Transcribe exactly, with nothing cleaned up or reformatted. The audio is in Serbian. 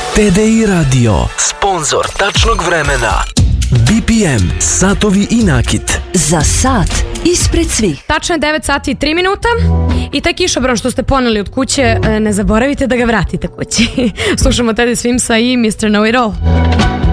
T D I Radio, sponsor tačnog vremena. B P M, satovi i nakit. Za sat ispred svih. Tačno je devet sati i tri minuta i taj kišobran što ste poneli od kuće, ne zaboravite da ga vratite kući. Slušamo Teddy Swimsa i mister Know It All.